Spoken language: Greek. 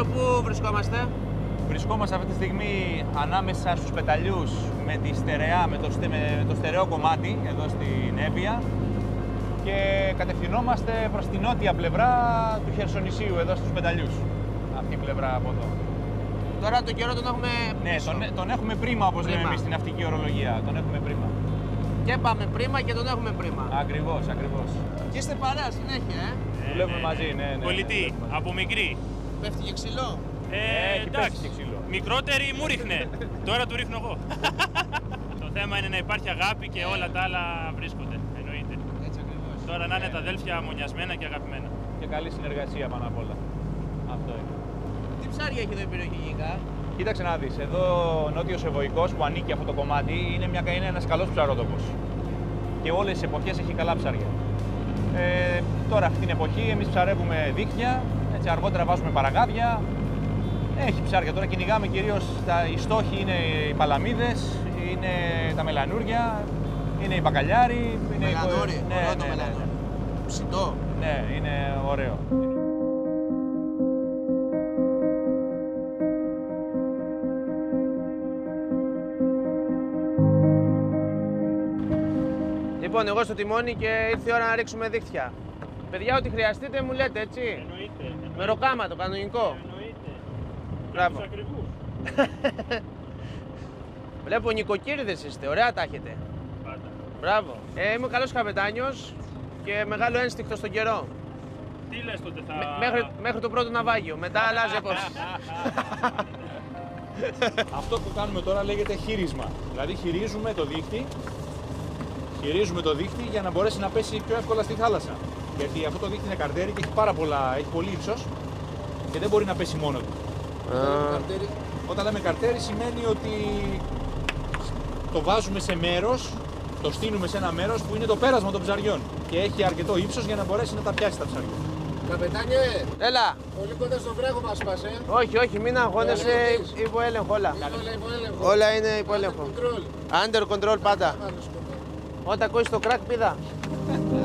πού βρισκόμαστε? Βρισκόμαστε αυτή τη στιγμή ανάμεσα στους πεταλιούς με το στερεό κομμάτι εδώ στην Εύβοια και κατευθυνόμαστε προς την νότια πλευρά του Χερσονησίου, εδώ στους πεταλιούς. Αυτή η πλευρά από εδώ. Τώρα τον καιρό τον έχουμε πίσω. Ναι, τον έχουμε πρίμα, όπως λέμε εμείς στην ναυτική ορολογία. Τον έχουμε πρίμα. Και πάμε πρίμα και τον έχουμε πρίμα. Ακριβώς, ακριβώς. Και είστε παρέα συνέχεια, Δουλεύουμε μαζί, ναι. Κολλητή, από μικρή. Πέφτει και ξυλό. Έχει πέσει και ξύλο. Μικρότερη μου ρίχνε. Τώρα του ρίχνω εγώ. Το θέμα είναι να υπάρχει αγάπη και όλα τα άλλα βρίσκονται. Εννοείται. Έτσι ακριβώς. Τώρα να είναι τα αδέλφια μονιασμένα και αγαπημένα. Και καλή συνεργασία πάνω απ' όλα. Αυτό είναι. Τι ψάρια έχει εδώ η περιοχή γενικά? Κοίταξε να δεις, εδώ ο Νότιος Ευωικός που ανήκει αυτό το κομμάτι είναι ένας καλός ψαρότοπος. Και όλες τις εποχές έχει καλά ψάρια. Τώρα αυτή την εποχή εμείς ψαρεύουμε δίχτυα, έτσι αργότερα βάζουμε παραγάδια. Έχει ψάρια, τώρα κυνηγάμε κυρίως, οι στόχοι είναι οι παλαμίδες, είναι τα μελανούρια, είναι οι μπακαλιάροι. Μελανούρι, ωραίο το μελανούρι. Ψητό. Ναι, είναι ωραίο. Λοιπόν, εγώ στο τιμόνι και ήρθε η ώρα να ρίξουμε δίχτυα. Παιδιά, ό,τι χρειαστείτε μου λέτε, έτσι. Εννοείται. Με ροκάμα το κανονικό. Εννοείται. Μπράβο. Τους ακριβούς. Βλέπω νοικοκύριδες είστε, ωραία τα έχετε. Πάντα. Μπράβο. Είμαι ο καλός καπετάνιος και μεγάλο ένστικτο στον καιρό. Τι λες τότε θα... Μέχρι το πρώτο ναυάγιο. Μετά αλλάζει πώς. Αυτό που κάνουμε τώρα λέγεται χείρισμα. Δηλαδή χειρίζουμε το δίχτυ για να μπορέσει να πέσει πιο εύκολα στη θάλασσα. Γιατί αυτό το δίχτυ είναι καρτέρι και έχει πολύ ύψος και δεν μπορεί να πέσει μόνο του. Όταν λέμε καρτέρι σημαίνει ότι το βάζουμε σε μέρος, το στείνουμε σε ένα μέρος που είναι το πέρασμα των ψαριών και έχει αρκετό ύψος για να μπορέσει να τα πιάσει τα ψάρια. Καπετάνιε, Έλα. πολύ κοντά στο βράχο μας πας, Όχι, μην αγχώνεσαι, υπό έλεγχο όλα. Όλα είναι υπό έλεγχο. Under control πάντα. Όταν ακούσεις το κρακ πίδα.